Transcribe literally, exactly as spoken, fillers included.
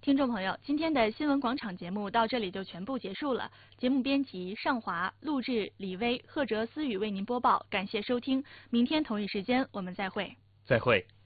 听众朋友，今天的新闻广场节目到这里就全部结束了。节目编辑尚华，录制李薇、贺哲、思雨为您播报，感谢收听。明天同一时间我们再会。 再会。